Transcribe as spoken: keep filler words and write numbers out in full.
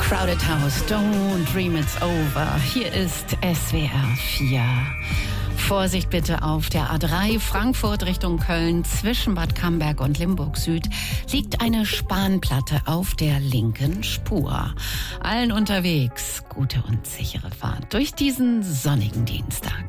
Crowded House, Don't Dream It's Over. Hier ist S W R vier. Vorsicht bitte auf der A drei Frankfurt Richtung Köln zwischen Bad Camberg und Limburg Süd liegt eine Spanplatte auf der linken Spur. Allen unterwegs gute und sichere Fahrt durch diesen sonnigen Dienstag.